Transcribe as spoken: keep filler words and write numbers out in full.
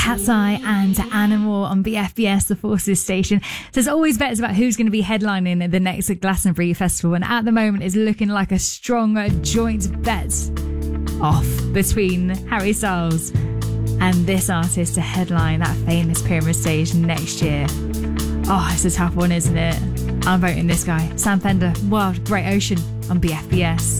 Cat's Eye and Animal on B F B S, the Forces station. There's always bets about who's going to be headlining at the next Glastonbury Festival, and at the moment it's looking like a strong joint bet off between Harry Styles and this artist to headline that famous Pyramid stage next year. Oh, it's a tough one, isn't it? I'm voting this guy, Sam Fender, Wild Great Ocean on B F B S.